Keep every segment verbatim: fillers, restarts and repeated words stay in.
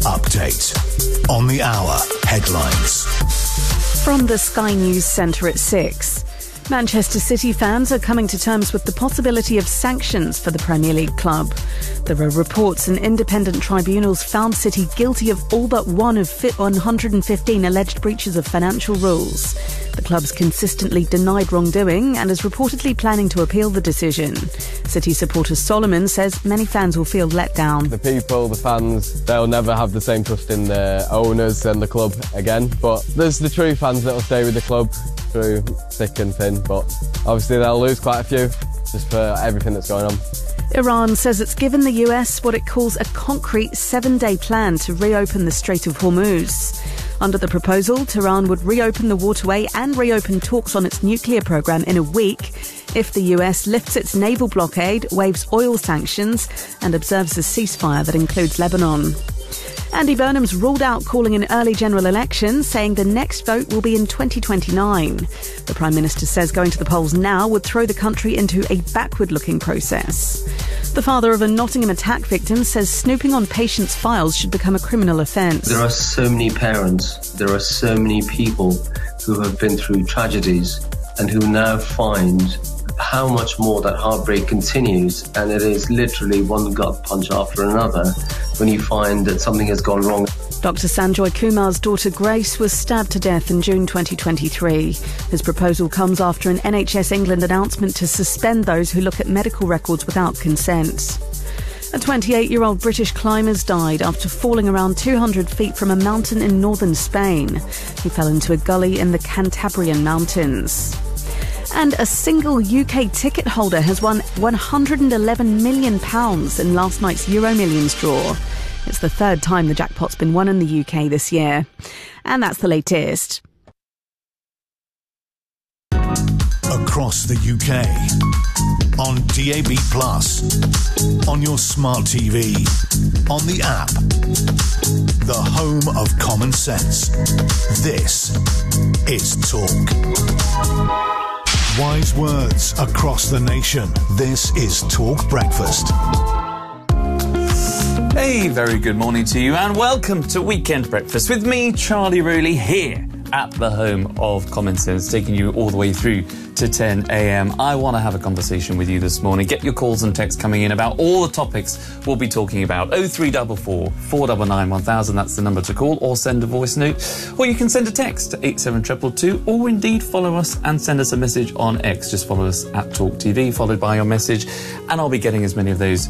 Update on the hour headlines. From the Sky News Centre at six. Manchester City fans are coming to terms with the possibility of sanctions for the Premier League club. There are reports an independent tribunals found City guilty of all but one of one hundred fifteen alleged breaches of financial rules. The club's consistently denied wrongdoing and is reportedly planning to appeal the decision. City supporter Solomon says many fans will feel let down. The people, the fans, they'll never have the same trust in the owners and the club again. But there's the true fans that will stay with the club through thick and thin. But obviously they'll lose quite a few just for everything that's going on. Iran says it's given the U S what it calls a concrete seven-day plan to reopen the Strait of Hormuz. Under the proposal, Tehran would reopen the waterway and reopen talks on its nuclear program in a week if the U S lifts its naval blockade, waives oil sanctions and observes a ceasefire that includes Lebanon. Andy Burnham's ruled out calling an early general election, saying the next vote will be in twenty twenty-nine. The Prime Minister says going to the polls now would throw the country into a backward-looking process. The father of a Nottingham attack victim says snooping on patients' files should become a criminal offence. There are so many parents, there are so many people who have been through tragedies and who now find how much more that heartbreak continues, and it is literally one gut punch after another when you find that something has gone wrong. Doctor Sanjoy Kumar's daughter Grace was stabbed to death in June twenty twenty-three. His proposal comes after an N H S England announcement to suspend those who look at medical records without consent. A twenty-eight-year-old British climber's died after falling around two hundred feet from a mountain in northern Spain. He fell into a gully in the Cantabrian Mountains. And a single U K ticket holder has won one hundred eleven million pounds in last night's Euro Millions draw. It's the third time the jackpot's been won in the U K this year. And that's the latest. Across the U K, on D A B plus, on your smart T V, on the app, the home of common sense. This is Talk. Wise words across the nation. This is Talk Breakfast. Hey, very good morning to you and welcome to Weekend Breakfast with me, Charlie Rowley, here at the home of common sense, taking you all the way through to ten a.m. I want to have a conversation with you this morning. Get your calls and texts coming in about all the topics we'll be talking about. oh three four four, four nine nine, one thousand, that's the number to call, or send a voice note, or you can send a text to eight seven two two two, or indeed follow us and send us a message on X. Just follow us at Talk T V, followed by your message, and I'll be getting as many of those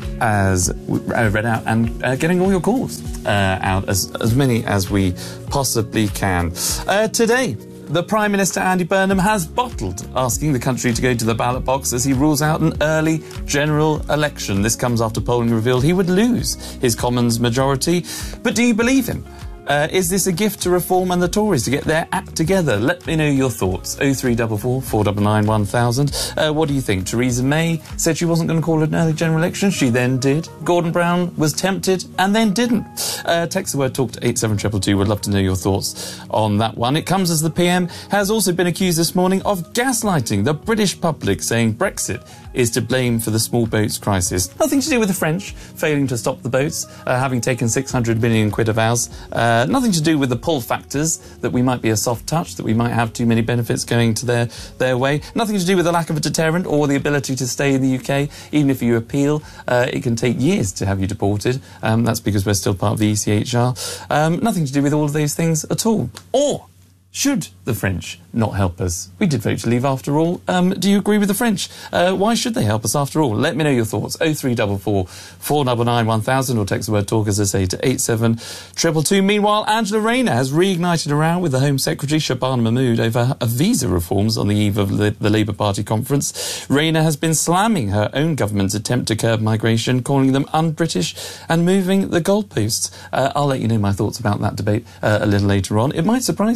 as uh, read out and uh, getting all your calls uh, out, as, as many as we possibly can. Uh, today, the Prime Minister, Andy Burnham, has bottled asking the country to go to the ballot box as he rules out an early general election. This comes after polling revealed he would lose his Commons majority. But do you believe him? Uh, is this a gift to Reform and the Tories to get their act together? Let me know your thoughts. oh three four four, four nine nine, one thousand. Uh, what do you think? Theresa May said she wasn't going to call it an early general election. She then did. Gordon Brown was tempted and then didn't. Uh, text the word talk to eight seven two two two. Would love to know your thoughts on that one. It comes as the P M has also been accused this morning of gaslighting the British public, saying Brexit is to blame for the small boats crisis. Nothing to do with the French failing to stop the boats, uh, having taken six hundred million quid of ours. Uh, nothing to do with the pull factors, that we might be a soft touch, that we might have too many benefits going to their, their way. Nothing to do with the lack of a deterrent or the ability to stay in the U K. Even if you appeal, uh, it can take years to have you deported. Um, that's because we're still part of the E C H R. Um, nothing to do with all of those things at all. Or should the French not help us? We did vote to leave after all. Um, do you agree with the French? Uh, why should they help us after all? Let me know your thoughts. oh three four four, four nine nine, one thousand, or text the word talk, as I say, to eight seven two two two. Meanwhile, Angela Rayner has reignited a row with the Home Secretary, Shabana Mahmood, over a visa reforms on the eve of the, the Labour Party conference. Rayner has been slamming her own government's attempt to curb migration, calling them un-British and moving the goalposts. Uh, I'll let you know my thoughts about that debate uh, a little later on. It might surprise you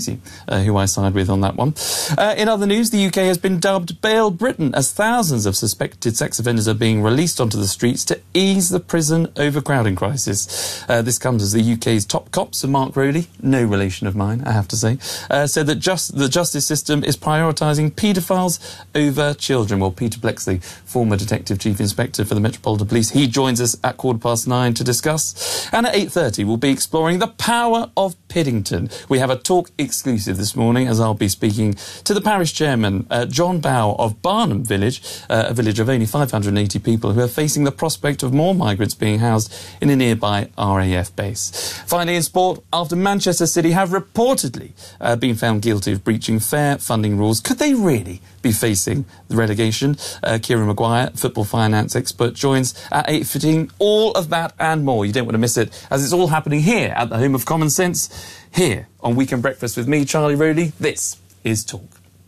uh, who I side with on that one. Uh, in other news, the U K has been dubbed Bail Britain as thousands of suspected sex offenders are being released onto the streets to ease the prison overcrowding crisis. Uh, this comes as the U K's top cop, Sir Mark Rowley, no relation of mine, I have to say, uh, said that just the justice system is prioritising paedophiles over children. Well, Peter Blexley, former Detective Chief Inspector for the Metropolitan Police, he joins us at quarter past nine to discuss. And at eight thirty, we'll be exploring the power of Piddington. We have a talk exclusive this morning, as I'll be speaking to the parish chairman, uh, John Bow of Barnham Village, uh, a village of only five hundred eighty people who are facing the prospect of more migrants being housed in a nearby R A F base. Finally, in sport, after Manchester City have reportedly uh, been found guilty of breaching fair funding rules, could they really be facing the relegation? Uh, Kieran Maguire, football finance expert, joins at eight fifteen. All of that and more. You don't want to miss it, as it's all happening here at the home of common sense, here on Weekend Breakfast with me, Charlie Rowley. This is Talk.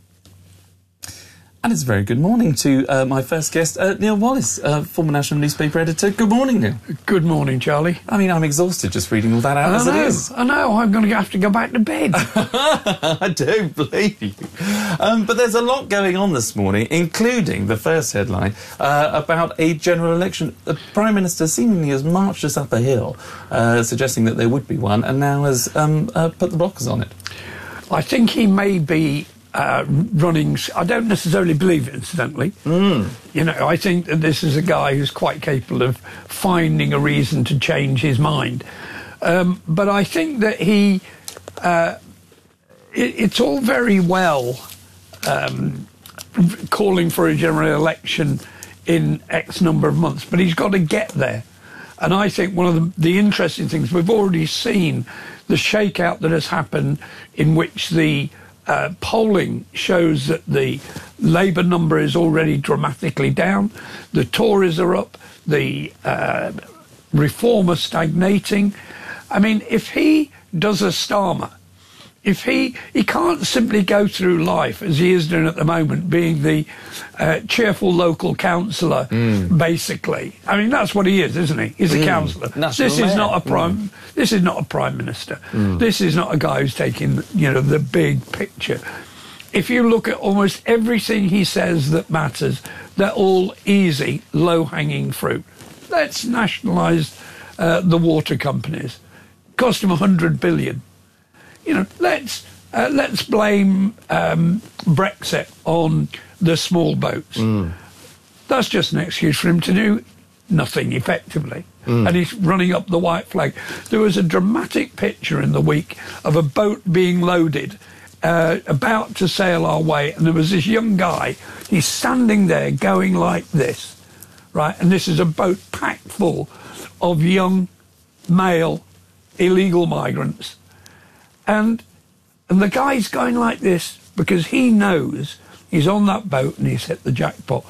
And it's a very good morning to uh, my first guest, uh, Neil Wallace, uh, former National Newspaper Editor. Good morning, Neil. Good morning, Charlie. I mean, I'm exhausted just reading all that out I as know, it is. I know, I'm going to have to go back to bed. I don't believe you. Um, but there's a lot going on this morning, including the first headline uh, about a general election. The Prime Minister seemingly has marched us up a hill, uh, suggesting that there would be one, and now has um, uh, put the blockers on it. I think he may be uh, running... I don't necessarily believe it, incidentally. Mm. You know, I think that this is a guy who's quite capable of finding a reason to change his mind. Um, but I think that he... Uh, it, it's all very well um, calling for a general election in X number of months, but he's got to get there. And I think one of the, the interesting things, we've already seen the shakeout that has happened, in which the uh, polling shows that the Labour number is already dramatically down, the Tories are up, the uh, Reform are stagnating. I mean, if he does a Starmer, if he he can't simply go through life as he is doing at the moment, being the uh, cheerful local councillor, mm. basically. I mean, that's what he is, isn't he? He's a mm. councillor. This is mayor. not a prime. Mm. This is not a prime minister. Mm. This is not a guy who's taking, you know, the big picture. If you look at almost everything he says that matters, they're all easy, low-hanging fruit. Let's nationalise uh, the water companies. Cost him a hundred billion. You know, let's uh, let's blame um, Brexit on the small boats. Mm. That's just an excuse for him to do nothing effectively. Mm. And he's running up the white flag. There was a dramatic picture in the week of a boat being loaded, uh, about to sail our way, and there was this young guy. He's standing there going like this, right? And this is a boat packed full of young male illegal migrants. And and the guy's going like this because he knows he's on that boat and he's hit the jackpot.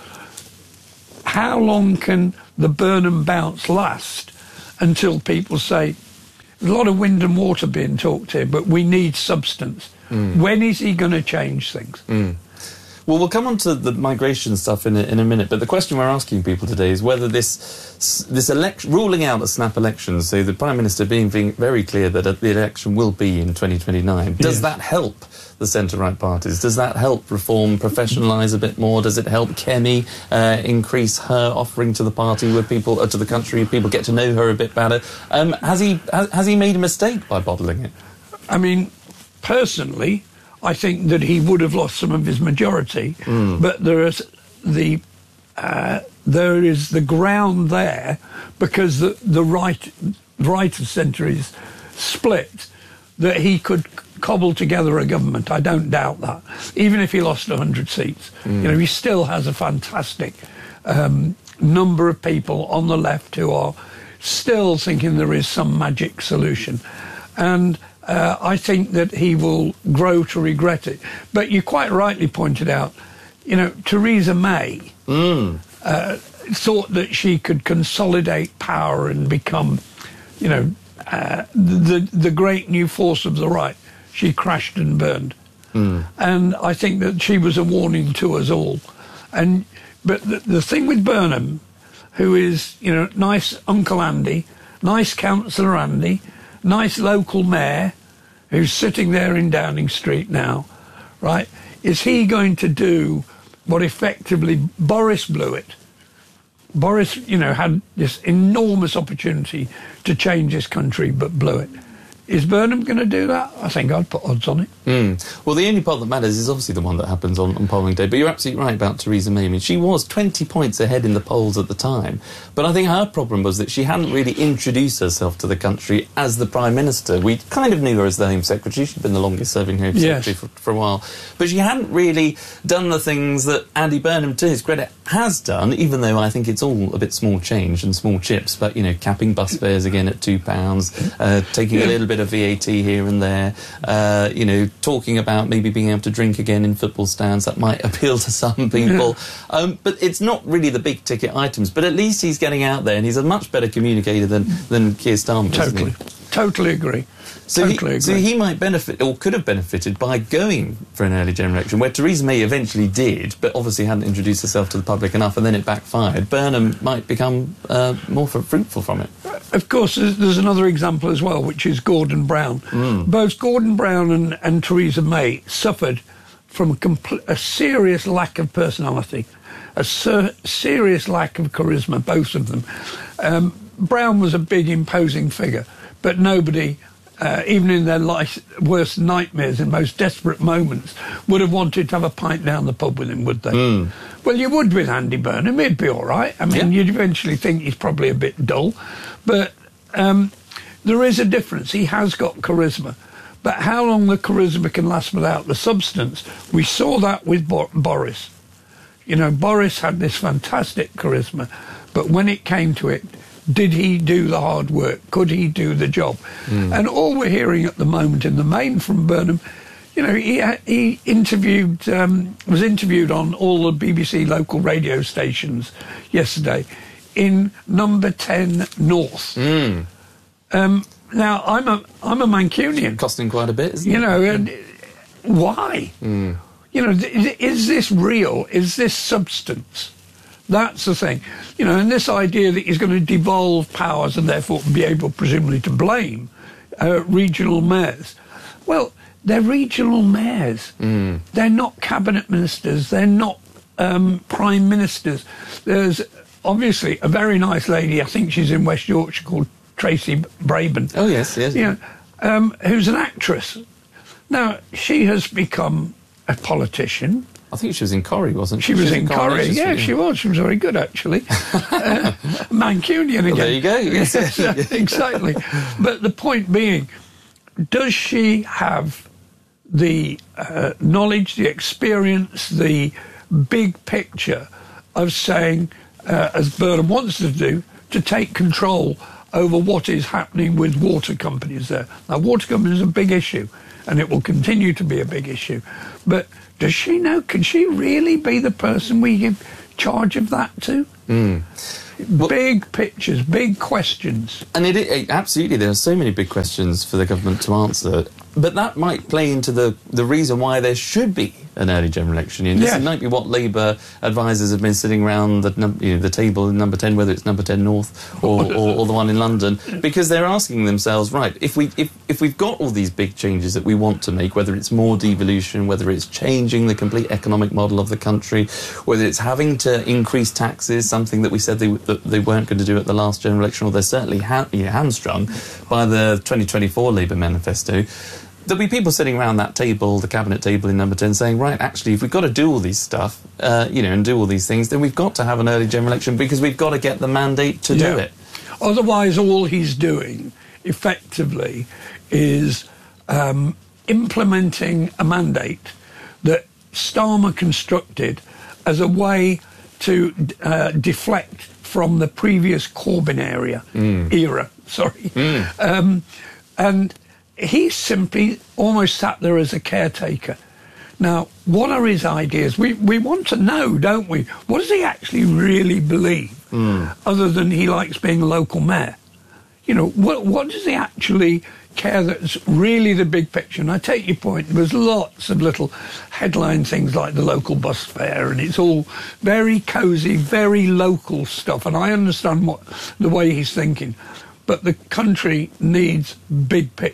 How long can the Burnham bounce last until people say, there's a lot of wind and water being talked here, but we need substance? Mm. When is he going to change things? Mm. Well, we'll come on to the migration stuff in a, in a minute, but the question we're asking people today is whether this this election, ruling out a snap election, so the Prime Minister being, being very clear that the election will be in twenty twenty-nine, does yes. that help the centre-right parties? Does that help Reform professionalise a bit more? Does it help Kemi uh, increase her offering to the party, where people, uh, to the country, people get to know her a bit better? Um, has he has, has he made a mistake by bottling it? I mean, personally, I think that he would have lost some of his majority, mm. but there is the uh, there is the ground there because the the right right of centre is split, that he could cobble together a government. I don't doubt that. Even if he lost a hundred seats, mm. you know, he still has a fantastic um, number of people on the left who are still thinking there is some magic solution, and. Uh, I think that he will grow to regret it. But you quite rightly pointed out, you know, Theresa May mm. uh, thought that she could consolidate power and become, you know, uh, the the great new force of the right. She crashed and burned. Mm. And I think that she was a warning to us all. And but the, the thing with Burnham, who is, you know, nice Uncle Andy, nice Councillor Andy, nice local mayor who's sitting there in Downing Street now, right, is he going to do what effectively Boris blew it? Boris, you know, had this enormous opportunity to change this country, but blew it. Is Burnham going to do that? I think I'd put odds on it. Mm. Well, the only part that matters is obviously the one that happens on, on polling day. But you're absolutely right about Theresa May. I mean, she was twenty points ahead in the polls at the time. But I think her problem was that she hadn't really introduced herself to the country as the Prime Minister. We kind of knew her as the Home Secretary. She'd been the longest-serving Home Yes. Secretary for, for a while. But she hadn't really done the things that Andy Burnham, to his credit, has done, even though I think it's all a bit small change and small chips. But, you know, capping bus fares again at two pounds, uh, taking a little bit of V A T here and there, uh, you know, talking about maybe being able to drink again in football stands. That might appeal to some people. um, but it's not really the big ticket items. But at least he's getting out there and he's a much better communicator than, than Keir Starmer. Totally. Isn't he? Totally agree. So, totally he, agree. so he might benefit, or could have benefited, by going for an early general election, where Theresa May eventually did, but obviously hadn't introduced herself to the public enough, and then it backfired. Burnham might become uh, more fruitful from it. Of course, there's, there's another example as well, which is Gordon Brown. Mm. Both Gordon Brown and, and Theresa May suffered from a, compl- a serious lack of personality, a ser- serious lack of charisma, both of them. Um, Brown was a big, imposing figure, but nobody... Uh, even in their life, worst nightmares and most desperate moments, would have wanted to have a pint down the pub with him, would they? Mm. Well, you would with Andy Burnham. He'd be all right. I mean, Yeah. you'd eventually think he's probably a bit dull. But um, there is a difference. He has got charisma. But how long the charisma can last without the substance, we saw that with Bo- Boris. You know, Boris had this fantastic charisma, but when it came to it, did he do the hard work? Could he do the job? Mm. And all we're hearing at the moment in the main from Burnham, you know, he he interviewed, um, was interviewed on all the B B C local radio stations yesterday in number ten North. Mm. Um, now, I'm a I'm a Mancunian. Costing quite a bit, isn't you it? know, and why? Mm. You know, is, is this real? Is this substance? That's the thing. You know, and this idea that he's going to devolve powers and therefore be able, presumably, to blame uh, regional mayors. Well, they're regional mayors. Mm. They're not cabinet ministers. They're not um, prime ministers. There's obviously a very nice lady, I think she's in West Yorkshire, called Tracy Braben. Oh, yes, yes. You know, um, who's an actress. Now, she has become a politician. I think she was in Corrie, wasn't She she? was in Corrie, yeah, she was. She was very good, actually. uh, Mancunian again. Well, there you go. Yes, exactly. But the point being, does she have the uh, knowledge, the experience, the big picture of saying, uh, as Burnham wants to do, to take control over what is happening with water companies there? Now, water companies is a big issue, and it will continue to be a big issue. But does she know? Can she really be the person we give charge of that to? Mm. Well, big pictures, big questions. And it, it absolutely, there are so many big questions for the government to answer. But that might play into the, the reason why there should be an early general election. And this Yes. might be what Labour advisors have been sitting around the, num- you know, the table in number ten, whether it's number ten North or, or, or the one in London, because they're asking themselves, right, if, we, if, if we've got all these big changes that we want to make, whether it's more devolution, whether it's changing the complete economic model of the country, whether it's having to increase taxes, something that we said they, that they weren't going to do at the last general election, or they're certainly ha- you know, hamstrung by the twenty twenty-four Labour manifesto, there'll be people sitting around that table, the cabinet table in number ten, saying, right, actually, if we've got to do all these stuff, uh, you know, and do all these things, then we've got to have an early general election because we've got to get the mandate to Yeah. do it. Otherwise, all he's doing, effectively, is um, implementing a mandate that Starmer constructed as a way to uh, deflect from the previous Corbyn area, Mm. era, sorry. Mm. Um, and he simply almost sat there as a caretaker. Now, what are his ideas? We we want to know, don't we? What does he actually really believe, Mm. other than he likes being a local mayor? You know, what what does he actually care that's really the big picture? And I take your point. There's lots of little headline things like the local bus fare, and it's all very cosy, very local stuff. And I understand what the way he's thinking. But the country needs big picture.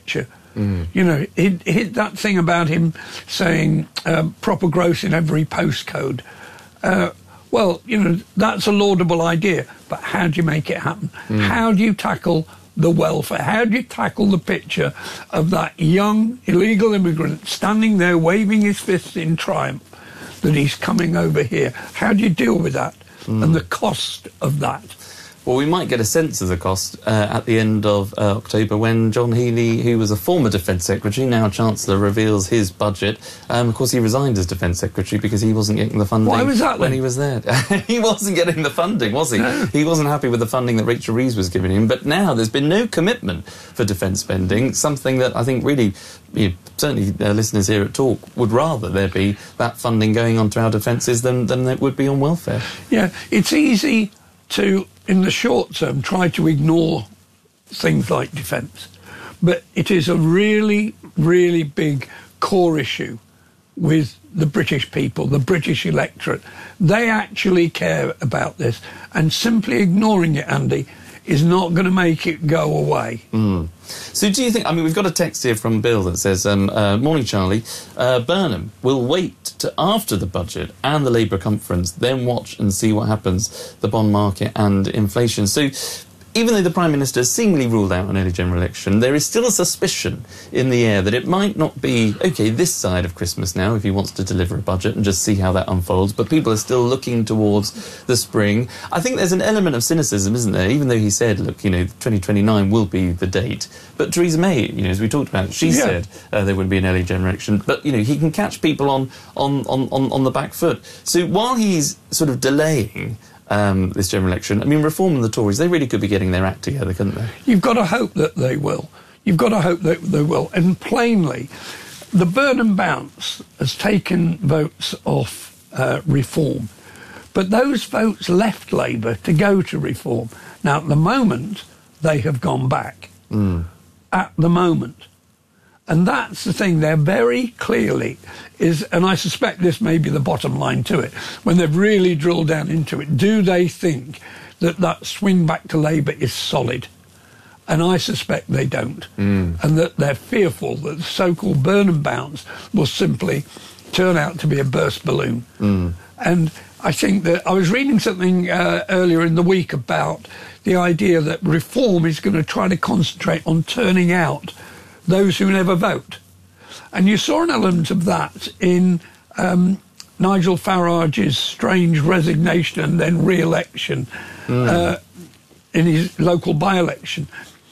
Mm. You know, it hit that thing about him saying um, proper growth in every postcode. Uh, well, you know, that's a laudable idea, but how do you make it happen? Mm. How do you tackle the welfare? How do you tackle the picture of that young illegal immigrant standing there waving his fist in triumph that he's coming over here? How do you deal with that mm. and the cost of that? Well, we might get a sense of the cost uh, at the end of uh, October when John Healey, who was a former Defence Secretary, now Chancellor, reveals his budget. Um, of course, he resigned as Defence Secretary because he wasn't getting the funding. Why was that when then? he was there? He wasn't getting the funding, was he? No. He wasn't happy with the funding that Rachel Reeves was giving him. But now there's been no commitment for defence spending, something that I think really, you know, certainly uh, listeners here at Talk would rather there be that funding going on to our defences than, than it would be on welfare. Yeah, it's easy to, in the short term, try to ignore things like defence. But it is a really, really big core issue with the British people, the British electorate. They actually care about this. And simply ignoring it, Andy, is not going to make it go away. Mm. So do you think, I mean, we've got a text here from Bill that says, um, uh, morning, Charlie, uh, Burnham will wait to after the budget and the Labour conference, then watch and see what happens, the bond market and inflation. So even though the Prime Minister has seemingly ruled out an early general election, there is still a suspicion in the air that it might not be, OK, this side of Christmas now, if he wants to deliver a budget and just see how that unfolds, but people are still looking towards the spring. I think there's an element of cynicism, isn't there, even though he said, look, you know, twenty twenty-nine will be the date. But Theresa May, you know, as we talked about, she yeah. said uh, there would be an early general election. But, you know, he can catch people on, on, on, on, on the back foot. So while he's sort of delaying Um, this general election, I mean, Reform and the Tories, they really could be getting their act together, couldn't they? You've got to hope that they will. You've got to hope that they will. And plainly, the Burnham bounce has taken votes off uh, Reform. But those votes left Labour to go to Reform. Now, at the moment, they have gone back. Mm. At the moment. And that's the thing, they're very clearly is, and I suspect this may be the bottom line to it, when they've really drilled down into it, do they think that that swing back to Labour is solid? And I suspect they don't. Mm. And that they're fearful that the so-called Burnham bounce will simply turn out to be a burst balloon. Mm. And I think that I was reading something uh, earlier in the week about the idea that Reform is going to try to concentrate on turning out those who never vote. And you saw an element of that in um, Nigel Farage's strange resignation and then re-election mm. uh, in his local by-election.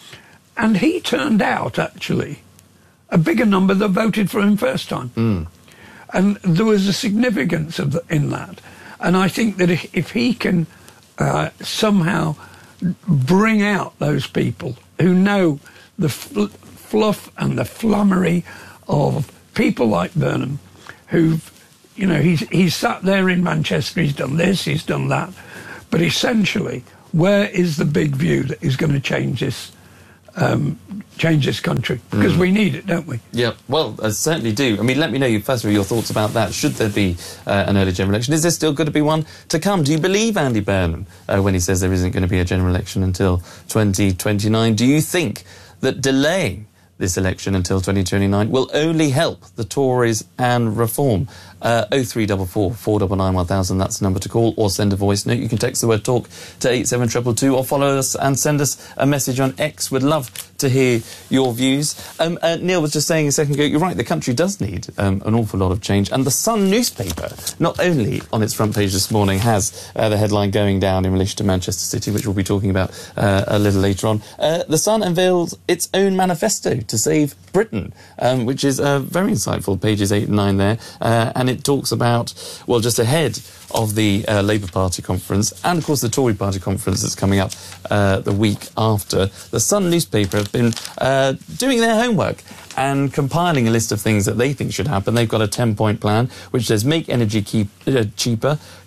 And he turned out, actually, a bigger number that voted for him first time. Mm. And there was a significance of the, in that. And I think that if, if he can uh, somehow bring out those people who know the fl- fluff and the flummery of people like Burnham, who've, you know, he's he's sat there in Manchester, he's done this, he's done that, but essentially, where is the big view that is going to change this, um, change this country? Because mm. we need it, don't we? Yeah, well, I certainly do. I mean, let me know, first of all, your thoughts about that. Should there be uh, an early general election? Is there still going to be one to come? Do you believe Andy Burnham uh, when he says there isn't going to be a general election until twenty twenty-nine? Do you think that delaying this election until twenty twenty-nine will only help the Tories and Reform? Uh, oh three four four, four nine nine, one thousand, that's the number to call, or send a voice note. You can text the word talk to eight seven two two two, or follow us and send us a message on X. We'd love to hear your views. Um, uh, Neil was just saying a second ago, you're right, the country does need um, an awful lot of change. And the Sun newspaper, not only on its front page this morning, has uh, the headline going down in relation to Manchester City, which we'll be talking about uh, a little later on. Uh, the Sun unveils its own manifesto to save Britain, um, which is uh, very insightful, pages eight and nine there. Uh, and it talks about, well, just ahead of the uh, Labour Party conference and, of course, the Tory Party conference that's coming up uh, the week after. The Sun newspaper have been uh, doing their homework and compiling a list of things that they think should happen. They've got a ten-point plan, which says make energy keep, uh, cheaper,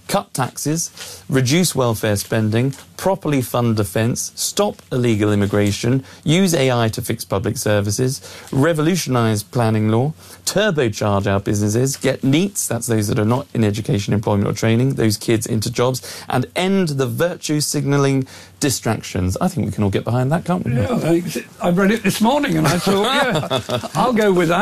cut taxes, reduce welfare spending, properly fund defence, stop illegal immigration, use A I to fix public services, revolutionise planning law, turbocharge our businesses, get NEETs, that's those that are not in education, employment or training, those kids into jobs, and end the virtue signalling distractions. I think we can all get behind that, can't we? Yeah, I, I read it this morning and I thought, yeah, I'll go with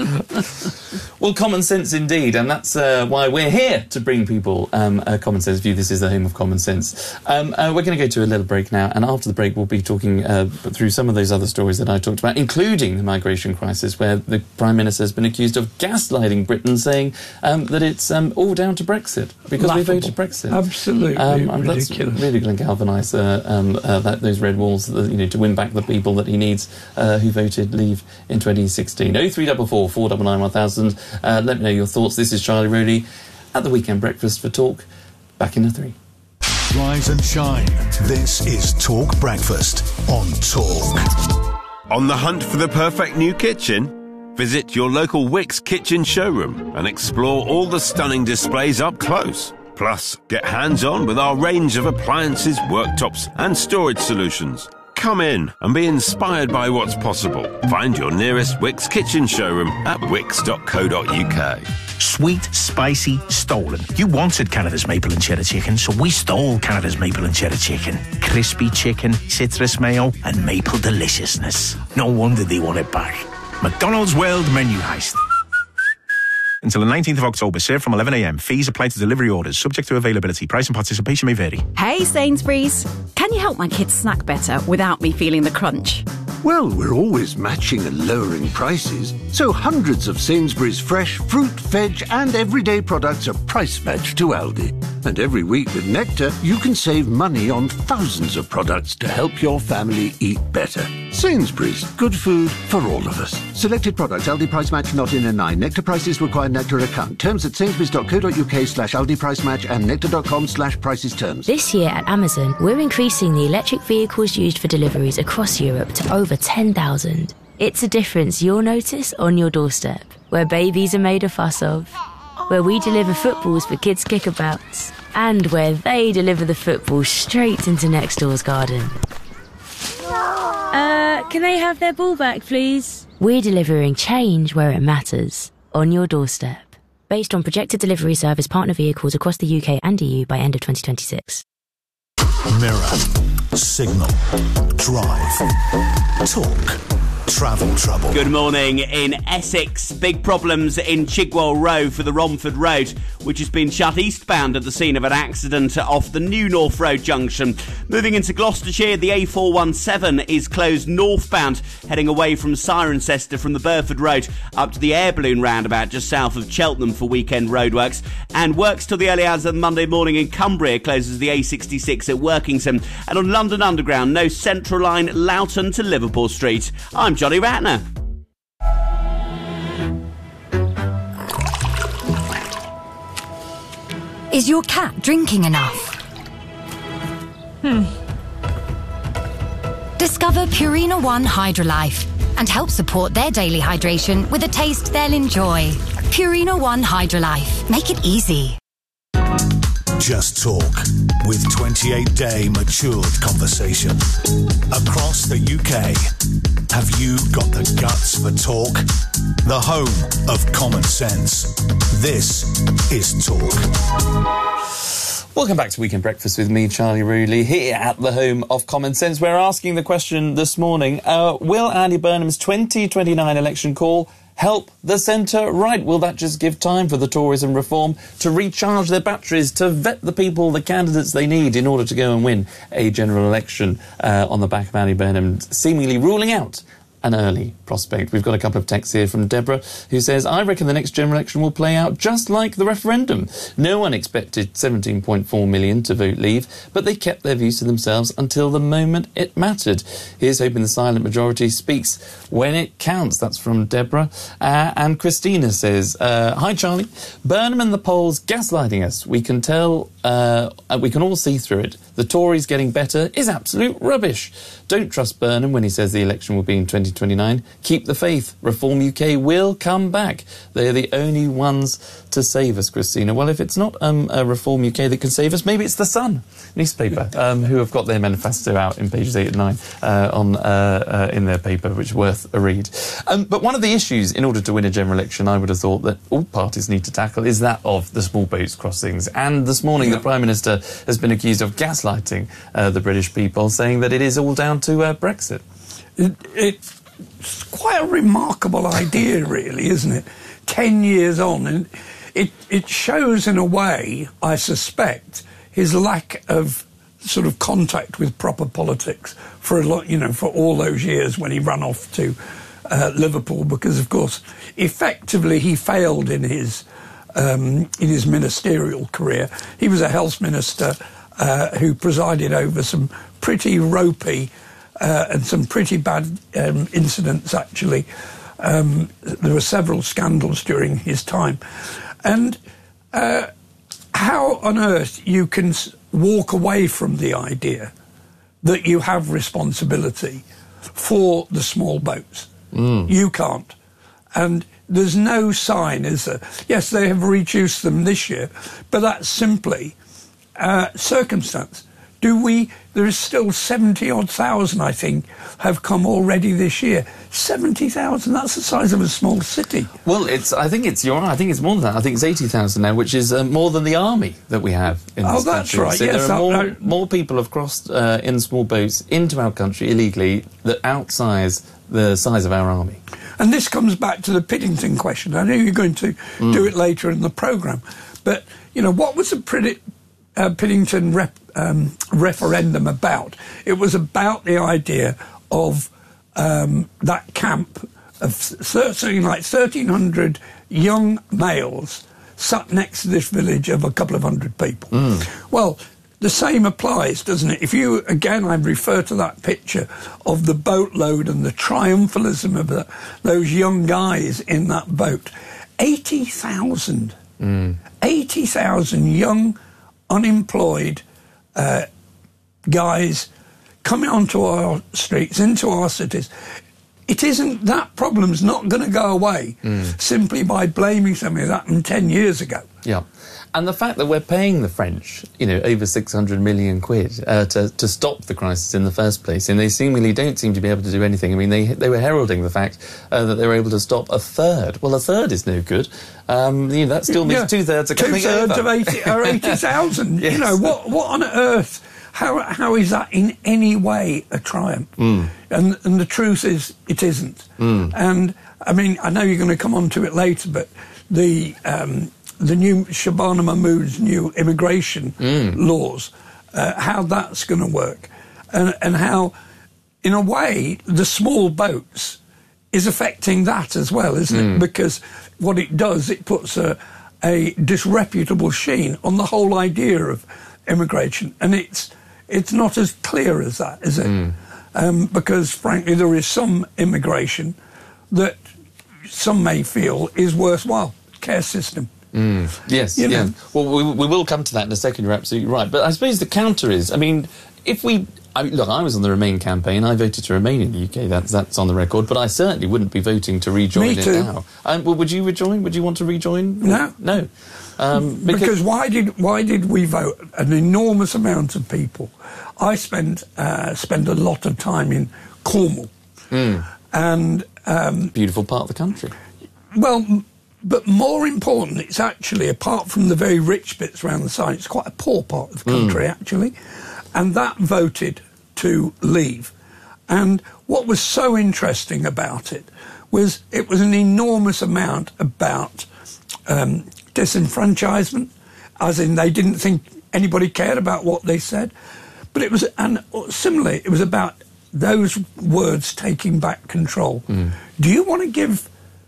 that. Well, common sense indeed, and that's uh, why we're here, to bring people um, a common sense view. This is the home of common sense. Um, uh, we're going to go to a little break now, and after the break we'll be talking uh, through some of those other stories that I talked about, including the migration crisis, where the Prime Minister has been accused of gaslighting Britain, saying um, that it's um, all down to Brexit, because Laughable. we voted Brexit. Absolutely um, and ridiculous. That's really going to galvanise uh, um, uh, that, those red walls, uh, you know, to win back the people that he needs uh, who voted Leave in twenty sixteen. oh three four four, four nine nine, one thousand. Uh, let me know your thoughts. This is Charlie Rowley at the Weekend Breakfast for Talk. Back in a three. Rise and shine. This is Talk Breakfast on Talk. On the hunt for the perfect new kitchen? Visit your local Wickes kitchen showroom and explore all the stunning displays up close. Plus, get hands-on with our range of appliances, worktops and storage solutions. Come in and be inspired by what's possible. Find your nearest Wickes kitchen showroom at wickes dot co dot uk. Sweet, spicy, stolen. You wanted Canada's maple and cheddar chicken, so we stole Canada's maple and cheddar chicken. Crispy chicken, citrus mayo, and maple deliciousness. No wonder they want it back. McDonald's World Menu Heist. Until the nineteenth of October, served from eleven a m. Fees apply to delivery orders, subject to availability. Price and participation may vary. Hey Sainsbury's, can you help my kids snack better without me feeling the crunch? Well, we're always matching and lowering prices, so hundreds of Sainsbury's fresh fruit, veg and everyday products are price matched to Aldi. And every week with Nectar, you can save money on thousands of products to help your family eat better. Sainsbury's, good food for all of us. Selected products, Aldi price match not in a nine. Nectar prices require Nectar account. Terms at sainsbury's dot co dot uk slash Aldi price match and nectar dot com slash prices terms. This year at Amazon, we're increasing the electric vehicles used for deliveries across Europe to over ten thousand. It's a difference you'll notice on your doorstep, where babies are made a fuss of, where we deliver footballs for kids' kickabouts, and where they deliver the football straight into next door's garden. Uh, can they have their ball back, please? We're delivering change where it matters, on your doorstep. Based on projected delivery service partner vehicles across the U K and E U by end of twenty twenty-six. Mirror, signal, drive, talk, travel trouble. Good morning. In Essex, big problems in Chigwell Road for the Romford Road, which has been shut eastbound at the scene of an accident off the New North Road junction. Moving into Gloucestershire, the A four one seven is closed northbound, heading away from Cirencester from the Burford Road up to the Air Balloon roundabout just south of Cheltenham for weekend roadworks. And works till the early hours of Monday morning in Cumbria closes the A sixty-six at Workington. And on London Underground, no Central Line Loughton to Liverpool Street. I'm Johnny Ratner. Is your cat drinking enough? Hmm. Discover Purina One Hydrolife and help support their daily hydration with a taste they'll enjoy. Purina One Hydrolife. Make it easy. Just Talk, with twenty-eight day matured conversation. Across the U K, have you got the guts for talk? The home of common sense. This is Talk. Welcome back to Weekend Breakfast with me, Charlie Rowley, here at the home of common sense. We're asking the question this morning, uh, will Andy Burnham's twenty twenty-nine election call help the centre-right? Will that just give time for the Tories and Reform to recharge their batteries, to vet the people, the candidates they need in order to go and win a general election uh, on the back of Andy Burnham seemingly ruling out an early prospect? We've got a couple of texts here from Deborah, who says, I reckon the next general election will play out just like the referendum. No one expected seventeen point four million to vote Leave, but they kept their views to themselves until the moment it mattered. Here's hoping the silent majority speaks when it counts. That's from Deborah. Uh, and Christina says, uh, hi Charlie, Burnham and the polls gaslighting us. We can tell uh, and we can all see through it. The Tories getting better is absolute rubbish. Don't trust Burnham when he says the election will be in twenty twenty-nine. Keep the faith. Reform U K will come back. They are the only ones to save us, Christina. Well, if it's not um, a Reform U K that can save us, maybe it's The Sun newspaper, um, who have got their manifesto out in pages eight and nine uh, on, uh, uh, in their paper, which is worth a read. Um, but one of the issues, in order to win a general election, I would have thought that all parties need to tackle is that of the small boats crossings. And this morning, yeah. the Prime Minister has been accused of gaslighting uh, the British people, saying that it is all down to uh, Brexit. It, it's quite a remarkable idea, really, isn't it? Ten years on, and it it shows, in a way, I suspect, his lack of sort of contact with proper politics for a lot, you know, for all those years when he ran off to uh, Liverpool, because, of course, effectively he failed in his um, in his ministerial career. He was a health minister uh, who presided over some pretty ropey uh, and some pretty bad um, incidents, actually. Um, there were several scandals during his time. And uh, how on earth you can s- walk away from the idea that you have responsibility for the small boats? Mm. You can't. And there's no sign, is there? Yes, they have reduced them this year, but that's simply uh, circumstance. Do we... There is still seventy odd thousand, I think, have come already this year. seventy thousand, that's the size of a small city. Well, it's. I think it's, you're right, I think it's more than that. I think it's eighty thousand now, which is uh, more than the army that we have in oh, this that's country. right, So yes. there are that, more, that, more people have crossed uh, in small boats into our country illegally that outsize the size of our army. And this comes back to the Piddington question. I know you're going to mm. do it later in the programme, but, you know, what was the Prid- uh, Piddington rep- um, referendum about? It was about the idea of um, that camp of something like thirteen hundred young males sat next to this village of a couple of hundred people. Mm. Well, the same applies, doesn't it? If you, again, I refer to that picture of the boatload and the triumphalism of the, those young guys in that boat. eighty thousand. Mm. eighty thousand young, unemployed uh, guys coming onto our streets, into our cities. It isn't, that problem's not going to go away mm. simply by blaming something that happened ten years ago. Yeah. And the fact that we're paying the French, you know, over six hundred million quid uh, to, to stop the crisis in the first place, and they seemingly don't seem to be able to do anything. I mean, they they were heralding the fact uh, that they were able to stop a third. Well, a third is no good. Um, you know, that still means yeah. two-thirds are coming over. Two-thirds of eighty, or eighty thousand. yes. You know, what, what on earth... How how is that in any way a triumph? Mm. And and the truth is, it isn't. Mm. And I mean, I know you're going to come on to it later, but the um, the new Shabana Mahmood's new immigration mm. laws, uh, how that's going to work, and and how, in a way, the small boats is affecting that as well, isn't mm. it? Because what it does, it puts a a disreputable sheen on the whole idea of immigration, and it's. It's not as clear as that, is it? Mm. Um, because, frankly, there is some immigration that some may feel is worthwhile. Care system. Mm. Yes, you yeah. know? Well, we, we will come to that in a second, you're absolutely right. But I suppose the counter is, I mean, if we... I mean, look, I was on the Remain campaign. I voted to remain in the U K. That's that's on the record. But I certainly wouldn't be voting to rejoin Me too. it now. Um, well, would you rejoin? Would you want to rejoin? No, no. Um, because, because why did why did we vote? An enormous amount of people. I spend uh, spend a lot of time in Cornwall, mm. and um, beautiful part of the country. Well. But more important, it's actually, apart from the very rich bits around the side, it's quite a poor part of the country, mm. actually. And that voted to leave. And what was so interesting about it was it was an enormous amount about um, disenfranchisement, as in they didn't think anybody cared about what they said. But it was, and similarly, it was about those words taking back control. Mm. Do you want to give...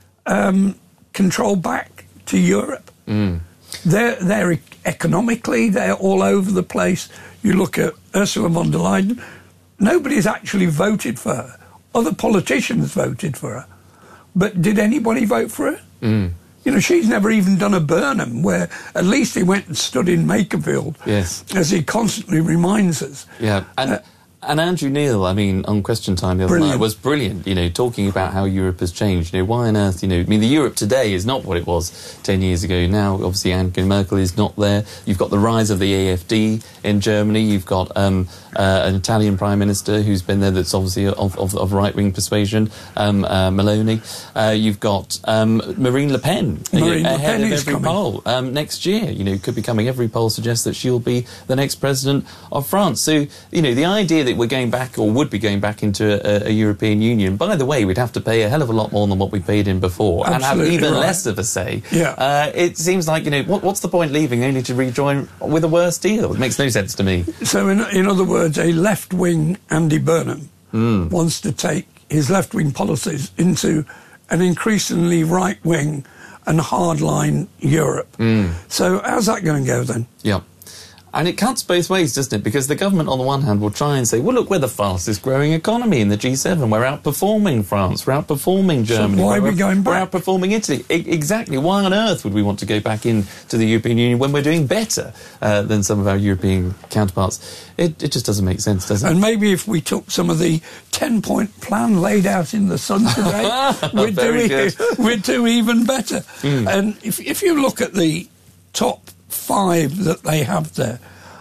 Um, control back to Europe? Mm. They're, they're economically, they're all over the place. You look at Ursula von der Leyen, nobody's actually voted for her. Other politicians voted for her. But did anybody vote for her? Mm. You know, she's never even done a Burnham, where at least he went and stood in Makerfield, yes, as he constantly reminds us. Yeah, and... Uh, And Andrew Neil, I mean, on Question Time the other brilliant. night was brilliant, you know, talking about how Europe has changed. You know, why on earth, you know, I mean, the Europe today is not what it was ten years ago. Now, obviously, Angela Merkel is not there. You've got the rise of the A F D in Germany. You've got um, uh, an Italian Prime Minister who's been there that's obviously of, of, of right-wing persuasion, um, uh, Meloni. Uh, you've got um, Marine Le Pen, Marine you know, Le ahead Pen of is every coming. poll um, next year. You know, could be coming. Every poll suggests that she'll be the next president of France. So, you know, the idea that we're going back, or would be going back into a, a European Union. By the way, we'd have to pay a hell of a lot more than what we paid in before, Absolutely and have even right. less of a say. Yeah. Uh, it seems like, you know, what, what's the point leaving only to rejoin with a worse deal? It makes no sense to me. So, in, in other words, a left-wing Andy Burnham mm. wants to take his left-wing policies into an increasingly right-wing and hardline Europe. Mm. So, how's that going to go then? Yeah. And it cuts both ways, doesn't it? Because the government, on the one hand, will try and say, well, look, we're the fastest growing economy in the G seven. We're outperforming France. We're outperforming Germany. So why we're, are we going back? We're outperforming Italy. I- exactly. Why on earth would we want to go back into the European Union when we're doing better uh, than some of our European counterparts? It, it just doesn't make sense, does it? And maybe if we took some of the ten-point plan laid out in the Sun today, we'd, do e- we'd do even better. Mm. And if, if you look at the top five that they have there,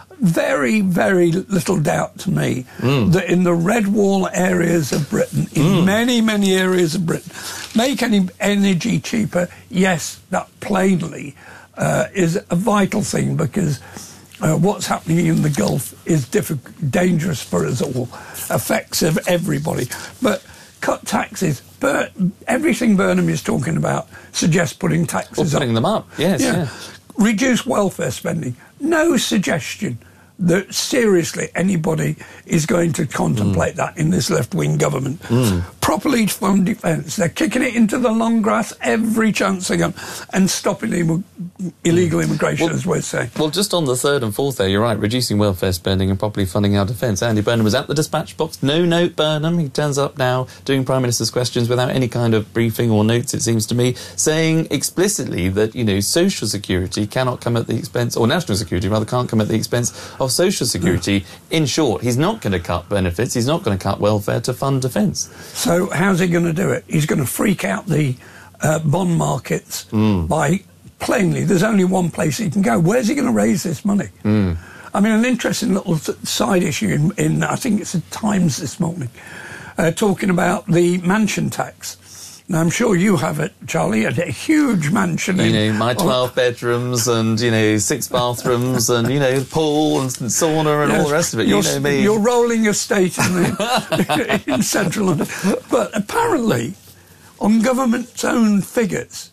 very, very little doubt to me mm. that in the red wall areas of Britain, in mm. many, many areas of Britain, make any energy cheaper. Yes, that plainly uh, is a vital thing, because uh, what's happening in the Gulf is difficult, dangerous for us all, affects of everybody. But cut taxes. Bur- everything Burnham is talking about suggests putting taxes or putting up. them up, yes, yeah. yeah. Reduce welfare spending. No suggestion that seriously anybody is going to contemplate mm. that in this left-wing government. Mm. Properly fund defence. They're kicking it into the long grass every chance they get, and stopping Im- illegal immigration, well, as we're saying. Well, just on the third and fourth there, you're right, reducing welfare spending and properly funding our defence. Andy Burnham was at the dispatch box. No note, Burnham. He turns up now doing Prime Minister's questions without any kind of briefing or notes, it seems to me, saying explicitly that, you know, social security cannot come at the expense, or national security, rather, can't come at the expense of social security. Yeah. In short, he's not going to cut benefits, he's not going to cut welfare to fund defence. So how's he going to do it? He's going to freak out the uh, bond markets mm. by, plainly, there's only one place he can go. Where's he going to raise this money? Mm. I mean, an interesting little side issue in, in I think it's the Times this morning, uh, talking about the mansion tax. Now, I'm sure you have it, Charlie, a huge mansion. You in, know, my twelve oh. bedrooms and, you know, six bathrooms and, you know, pool and sauna and yes, all the rest of it. You know me. You're rolling estate in, the, in central London. But apparently, on government's own figures,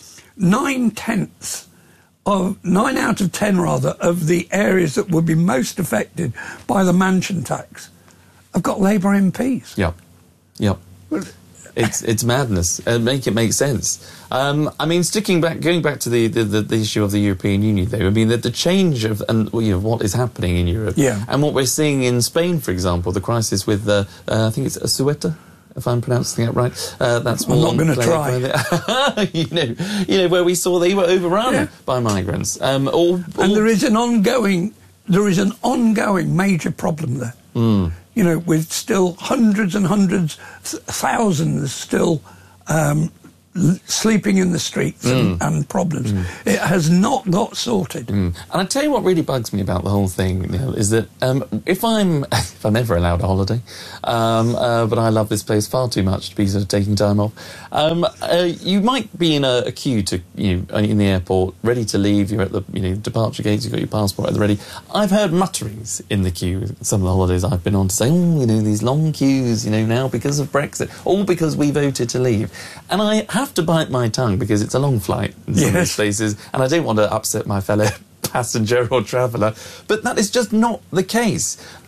nine-tenths of, nine out of ten, rather, of the areas that would be most affected by the mansion tax have got Labour M Ps. Yep. Yep. Well, It's it's madness. Uh, make it make sense. Um, I mean, sticking back, going back to the, the, the, the issue of the European Union, though. I mean, the, the change of and you know what is happening in Europe, yeah. and what we're seeing in Spain, for example, the crisis with uh, uh, I think it's Ceuta, if I'm pronouncing it right. Uh, that's I'm not going to try. you know, you know where we saw they were overrun yeah. by migrants. Um, all, all and there is an ongoing, there is an ongoing major problem there. Mm. You know, with still hundreds and hundreds, th- thousands still um, l- sleeping in the streets mm. and, and problems. Mm. It has not got sorted. Mm. And I tell you what really bugs me about the whole thing, Neil, is that um, if I'm if I'm ever allowed a holiday, um, uh, but I love this place far too much to be sort of taking time off, um, uh, you might be in a, a queue to you know, in the airport, ready to leave. You're at the you know departure gates. You've got your passport at the ready. I've heard mutterings in the queue. Some of the holidays I've been on to say, oh, you know, these long queues, you know, now because of Brexit, all because we voted to leave. And I have to bite my tongue because it's a long flight in some yes. of these places, and I don't want to upset my fellow passenger or traveller, but that is just not the case.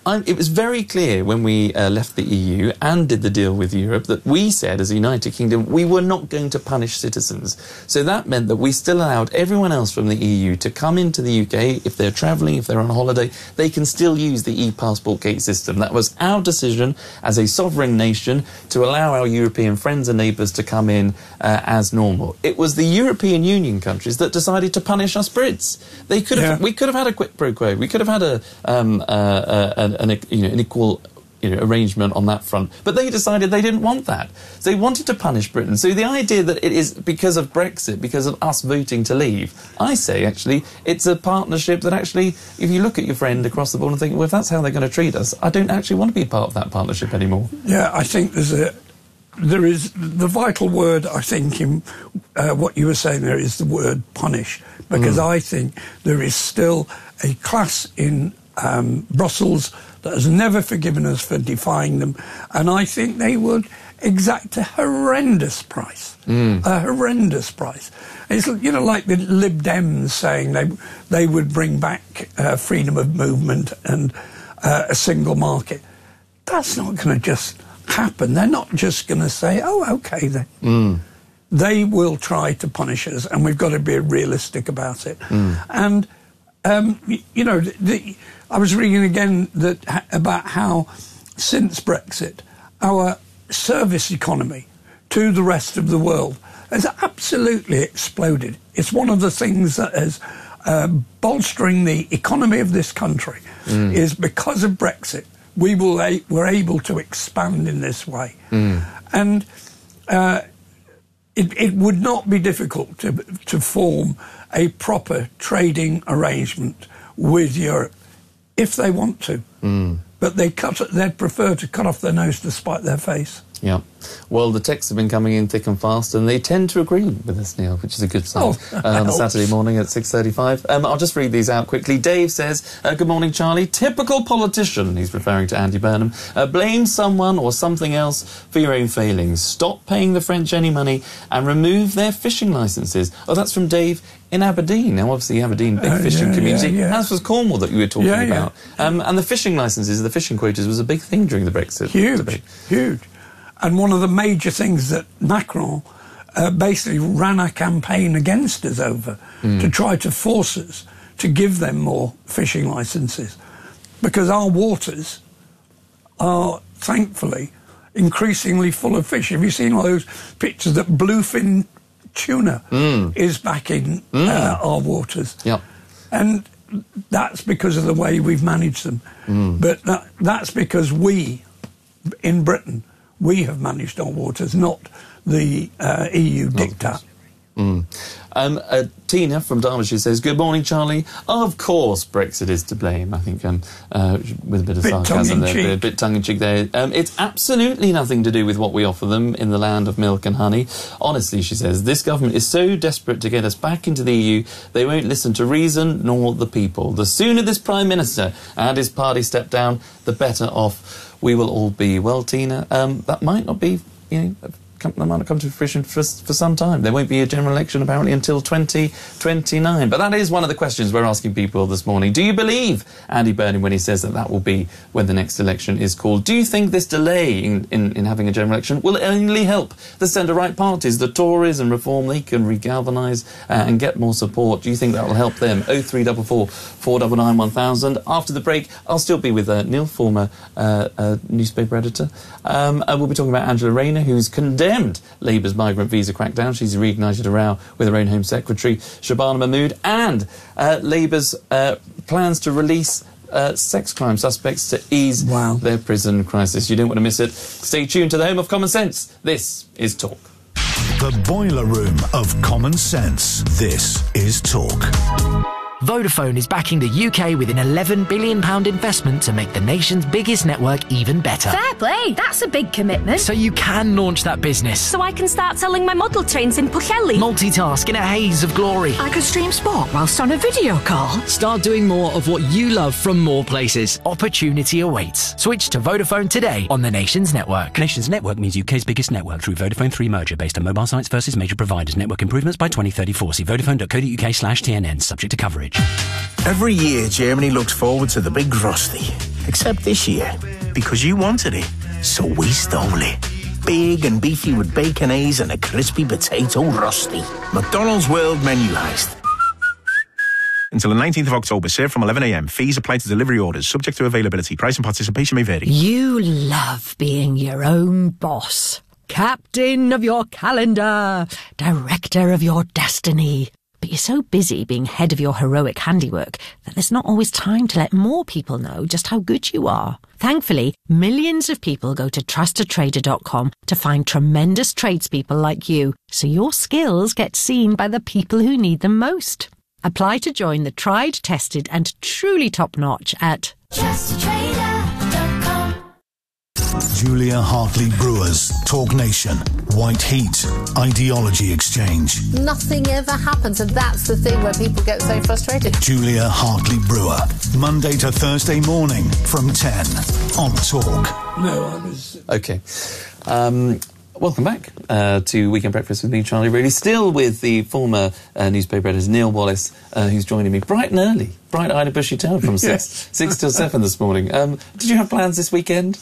I'm, it was very clear when we uh, left the E U and did the deal with Europe that we said, as a United Kingdom, we were not going to punish citizens. So that meant that we still allowed everyone else from the E U to come into the U K. If they're travelling, if they're on holiday, they can still use the e-passport gate system. That was our decision as a sovereign nation to allow our European friends and neighbours to come in uh, as normal. It was the European Union countries that decided to punish us Brits. They could have, yeah. We could have had a quid pro quo. We could have had a, um, uh, uh, an, an, you know, an equal you know, arrangement on that front. But they decided they didn't want that. So they wanted to punish Britain. So the idea that it is because of Brexit, because of us voting to leave, I say, actually, it's a partnership that actually, if you look at your friend across the border and think, well, if that's how they're going to treat us, I don't actually want to be part of that partnership anymore. Yeah, I think there's a... There is the vital word, I think, in uh, what you were saying there is the word punish, because mm. I think there is still a class in um, Brussels that has never forgiven us for defying them, and I think they would exact a horrendous price, mm. a horrendous price. It's, you know, like the Lib Dems saying they they would bring back uh, freedom of movement and uh, a single market. That's not going to just happen. They're not just going to say, oh, OK, then. Mm. They will try to punish us, and we've got to be realistic about it. Mm. And, um, you know, the, the, I was reading again that about how, since Brexit, our service economy to the rest of the world has absolutely exploded. It's one of the things that is uh, bolstering the economy of this country, mm. is because of Brexit. We will a- were able to expand in this way. Mm. And uh, it, it would not be difficult to, to form a proper trading arrangement with Europe if they want to. Mm. But they cut, they'd prefer to cut off their nose to spite their face. Yeah. Well, the texts have been coming in thick and fast, and they tend to agree with us, Neil, which is a good sign. Oh, uh, on a Saturday morning at six thirty-five. Um, I'll just read these out quickly. Dave says, uh, good morning, Charlie. Typical politician, he's referring to Andy Burnham, uh, blame someone or something else for your own failings. Stop paying the French any money and remove their fishing licences. Oh, that's from Dave in Aberdeen. Now, obviously, Aberdeen, big uh, fishing yeah, community. Yeah, yeah. That was Cornwall that you were talking yeah, about. Yeah. Um, and the fishing licences, the fishing quotas, was a big thing during the Brexit huge, debate. Huge. And one of the major things that Macron uh, basically ran a campaign against us over mm. to try to force us to give them more fishing licences, because our waters are, thankfully, increasingly full of fish. Have you seen all those pictures that bluefin tuna mm. is back in mm. uh, our waters? Yep. And that's because of the way we've managed them. Mm. But that, that's because we, in Britain, we have managed our waters, not the uh, E U diktat. Mm. Um, uh, Tina from Derbyshire says, good morning, Charlie. Of course Brexit is to blame. I think um, uh, with a bit of bit sarcasm there, a bit tongue-in-cheek there. Um, it's absolutely nothing to do with what we offer them in the land of milk and honey. Honestly, she says, this government is so desperate to get us back into the E U, they won't listen to reason nor the people. The sooner this Prime Minister and his party step down, the better off we will all be. Well, Tina, um, that might not be, you know, come, that might not come to fruition for, for some time. There won't be a general election, apparently, until twenty twenty-nine. But that is one of the questions we're asking people this morning. Do you believe Andy Burnham when he says that that will be when the next election is called? Do you think this delay in, in, in having a general election will only help the centre-right parties, the Tories and Reform? They can regalvanise uh, and get more support. Do you think that will help them? oh three four four, four nine nine, one thousand. After the break, I'll still be with uh, Neil, former uh, uh, newspaper editor. Um, and we'll be talking about Angela Rayner, who's condemned Labour's migrant visa crackdown. She's reignited a row with her own Home Secretary, Shabana Mahmood, and uh, Labour's uh, plans to release uh, sex crime suspects to ease wow. their prison crisis. You don't want to miss it. Stay tuned to the home of common sense. This is Talk. The boiler room of common sense. This is Talk. Vodafone is backing the U K with an eleven billion pounds investment to make the nation's biggest network even better. Fair play, that's a big commitment. So you can launch that business. So I can start selling my model trains in Pwllheli. Multitask in a haze of glory. I could stream sport whilst on a video call. Start doing more of what you love from more places. Opportunity awaits. Switch to Vodafone today on the nation's network. Nation's network means U K's biggest network through Vodafone three merger based on mobile sites versus major providers. Network improvements by twenty thirty-four. See vodafone dot co dot uk slash T N N. Subject to coverage. Every year, Germany looks forward to the big Rusty. Except this year, because you wanted it, so we stole it. Big and beefy with bacon A's and a crispy potato Rusty. McDonald's World Menu Heist. Until the nineteenth of October, served from eleven a m. Fees apply to delivery orders, subject to availability. Price and participation may vary. You love being your own boss. Captain of your calendar. Director of your destiny. But you're so busy being head of your heroic handiwork that there's not always time to let more people know just how good you are. Thankfully, millions of people go to trust a trader dot com to find tremendous tradespeople like you, so your skills get seen by the people who need them most. Apply to join the tried, tested and truly top-notch at trust a trader dot com. Julia Hartley Brewers, Talk Nation, White Heat, Ideology Exchange. Nothing ever happens, and that's the thing where people get so frustrated. Julia Hartley Brewer, Monday to Thursday morning from ten on Talk. No, I was... OK. Um... Welcome back uh, to Weekend Breakfast with me, Charlie Reilly. Still with the former uh, newspaper editor, Neil Wallace, uh, who's joining me bright and early, bright-eyed and bushy-tailed from yes. six, six till seven this morning. Um, did you have plans this weekend?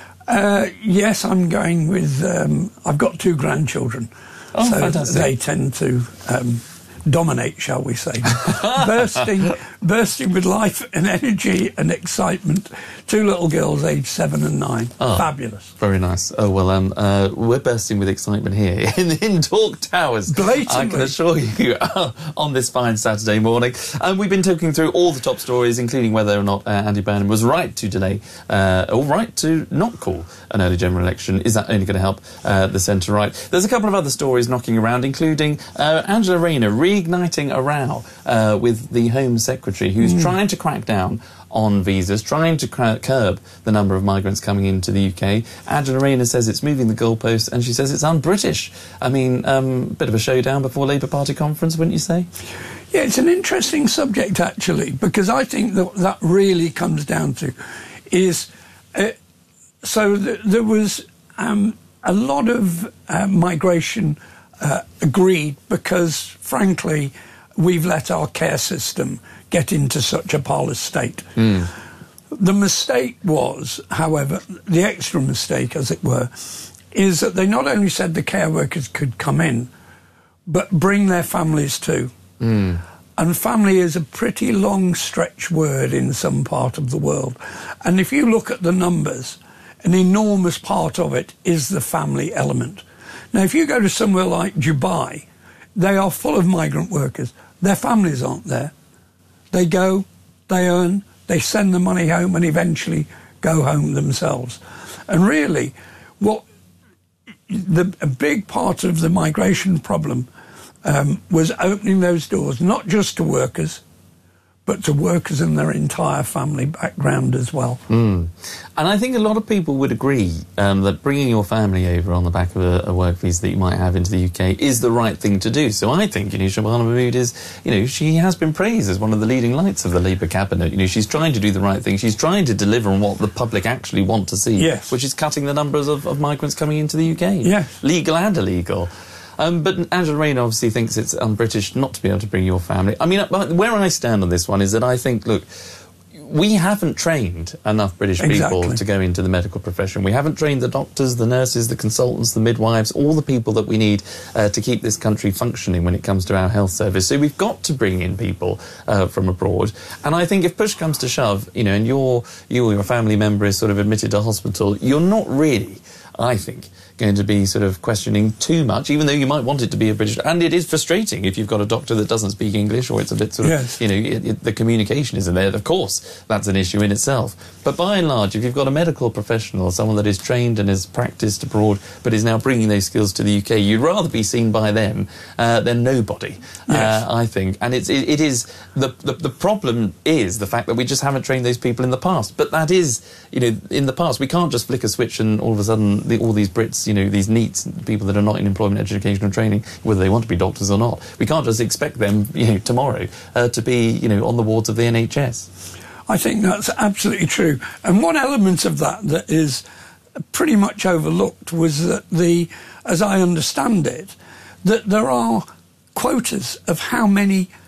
Uh, yes, I'm going with... Um, I've got two grandchildren. Oh, so fantastic. They tend to... Um, dominate, shall we say. bursting bursting with life and energy and excitement. Two little girls aged seven and nine. Oh, fabulous. Very nice. Oh, well, um, uh, we're bursting with excitement here in, in Talk Towers. Blatantly. I can assure you, on this fine Saturday morning. And we've been talking through all the top stories, including whether or not uh, Andy Burnham was right to delay, uh, or right to not call an early general election. Is that only going to help uh, the centre-right? There's a couple of other stories knocking around, including uh, Angela Rayner reigniting a row uh, with the Home Secretary, who's mm. trying to crack down on visas, trying to cr- curb the number of migrants coming into the U K. Angela Rayner says it's moving the goalposts, and she says it's un-British. I mean, a um, bit of a showdown before Labour Party conference, wouldn't you say? Yeah, it's an interesting subject, actually, because I think that that really comes down to is... Uh, so th- there was um, a lot of uh, migration uh, agreed because, frankly, we've let our care system get into such a parlous state. Mm. The mistake was, however, the extra mistake, as it were, is that they not only said the care workers could come in, but bring their families too. Mm. And family is a pretty long stretch word in some part of the world. And if you look at the numbers, an enormous part of it is the family element. Now, if you go to somewhere like Dubai, they are full of migrant workers. Their families aren't there. They go, they earn, they send the money home and eventually go home themselves. And really, what the, a big part of the migration problem um, was opening those doors, not just to workers, but to workers and their entire family background as well. Mm. And I think a lot of people would agree um, that bringing your family over on the back of a, a work visa that you might have into the U K is the right thing to do. So I think, you know, Shabana Mahmood is, you know, she has been praised as one of the leading lights of the Labour cabinet. You know, she's trying to do the right thing. She's trying to deliver on what the public actually want to see, yes. which is cutting the numbers of, of migrants coming into the U K. Yes. Legal and illegal. Um, but Angela Rayner obviously thinks it's un-British not to be able to bring your family. I mean, where I stand on this one is that I think, look, we haven't trained enough British exactly. people to go into the medical profession. We haven't trained the doctors, the nurses, the consultants, the midwives, all the people that we need uh, to keep this country functioning when it comes to our health service. So we've got to bring in people uh, from abroad. And I think if push comes to shove, you know, and your, you or your family member is sort of admitted to hospital, you're not really, I think, going to be sort of questioning too much, even though you might want it to be a British... And it is frustrating if you've got a doctor that doesn't speak English, or it's a bit sort of... Yes. You know, it, it, the communication isn't there. Of course, that's an issue in itself. But by and large, if you've got a medical professional, someone that is trained and has practiced abroad, but is now bringing those skills to the U K, you'd rather be seen by them uh, than nobody, yes. uh, I think. And it's, it, it is... The, the, the problem is the fact that we just haven't trained those people in the past. But that is, you know, in the past, we can't just flick a switch and all of a sudden the, all these Brits, you know, these NEETs, people that are not in employment, education and training, whether they want to be doctors or not. We can't just expect them, you know, tomorrow uh, to be, you know, on the wards of the N H S. I think that's absolutely true. And one element of that that is pretty much overlooked was that the, as I understand it, that there are quotas of how many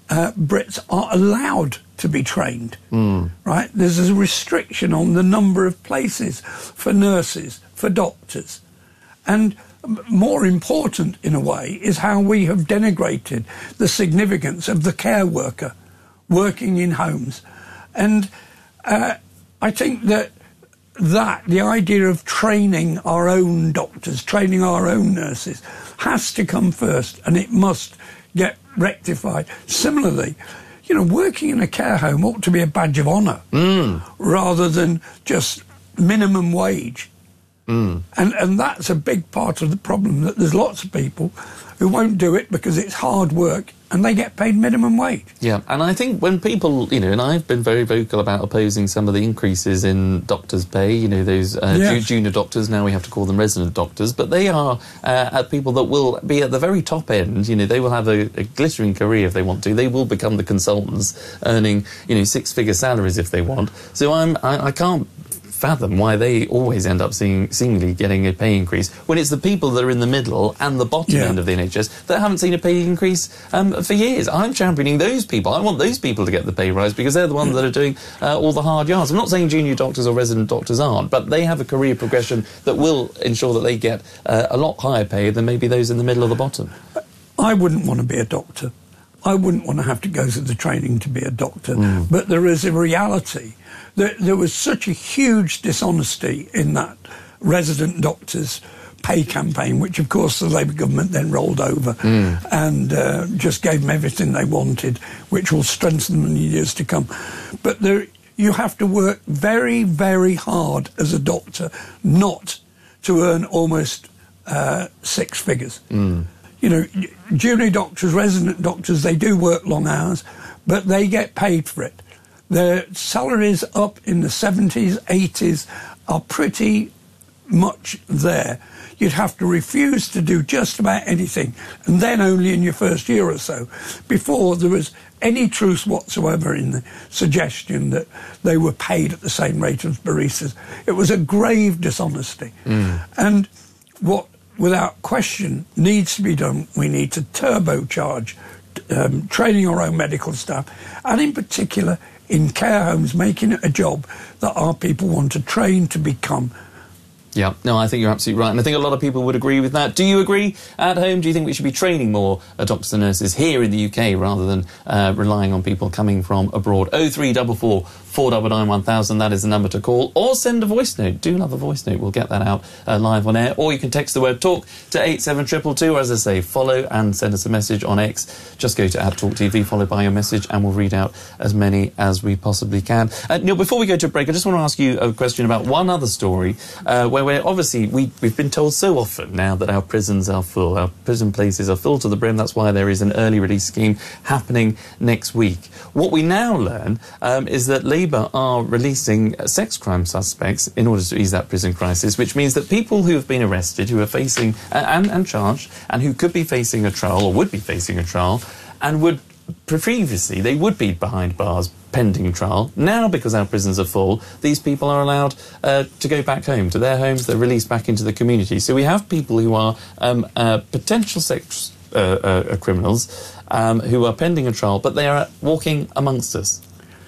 uh, Brits are allowed to be trained, Mm. right? There's a restriction on the number of places for nurses, for doctors. And m- more important, in a way, is how we have denigrated the significance of the care worker working in homes. And uh, I think that that, the idea of training our own doctors, training our own nurses, has to come first, and it must get rectified. Similarly, you know, working in a care home ought to be a badge of honour Mm. rather than just minimum wage. Mm. And and that's a big part of the problem, that there's lots of people who won't do it because it's hard work and they get paid minimum wage. Yeah, and I think when people, you know, and I've been very vocal about opposing some of the increases in doctors' pay, you know, those uh, Yes. ju- junior doctors, now we have to call them resident doctors, but they are uh, people that will be at the very top end, you know, they will have a, a glittering career if they want to, they will become the consultants earning, you know, six-figure salaries if they want. So I'm, I, I can't fathom why they always end up seeing, seemingly getting a pay increase when it's the people that are in the middle and the bottom Yeah. end of the N H S that haven't seen a pay increase um, for years. I'm championing those people. I want those people to get the pay rise because they're the ones that are doing uh, all the hard yards. I'm not saying junior doctors or resident doctors aren't, but they have a career progression that will ensure that they get uh, a lot higher pay than maybe those in the middle or the bottom. I wouldn't want to be a doctor. I wouldn't want to have to go through the training to be a doctor. Mm. But there is a reality that there was such a huge dishonesty in that resident doctors' pay campaign, which of course the Labour government then rolled over Mm. and uh, just gave them everything they wanted, which will strengthen them in years to come. But there, you have to work very, very hard as a doctor not to earn almost uh, six figures. Mm. You know, junior doctors, resident doctors, they do work long hours, but they get paid for it. Their salaries up in the seventies, eighties are pretty much there. You'd have to refuse to do just about anything, and then only in your first year or so, before there was any truth whatsoever in the suggestion that they were paid at the same rate as baristas. It was a grave dishonesty. Mm. And what, without question, needs to be done, we need to turbocharge um, training our own medical staff, and in particular in care homes, making it a job that our people want to train to become. Yeah, no, I think you're absolutely right, and I think a lot of people would agree with that. Do you agree at home? Do you think we should be training more uh, doctors and nurses here in the U K rather than uh, relying on people coming from abroad? oh three four four, four nine nine, one thousand, that is the number to call, or send a voice note. Do love a voice note, we'll get that out uh, live on air, or you can text the word talk to eight seven two two two, or as I say, follow and send us a message on X. Just go to at Talk T V, followed by your message, and we'll read out as many as we possibly can. Uh, Neil, before we go to break, I just want to ask you a question about one other story, uh, where we're obviously, we, we've been told so often now that our prisons are full, our prison places are full to the brim. That's why there is an early release scheme happening next week. What we now learn um, is that Labour are releasing sex crime suspects in order to ease that prison crisis, which means that people who have been arrested, who are facing uh, and, and charged, and who could be facing a trial or would be facing a trial, and would previously they would be behind bars pending trial. Now, because our prisons are full, these people are allowed uh, to go back home to their homes. They're released back into the community. So we have people who are um, uh, potential sex uh, uh, criminals um, who are pending a trial, but they are walking amongst us.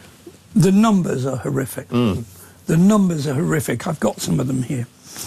The numbers are horrific. Mm. The numbers are horrific. I've got some of them here.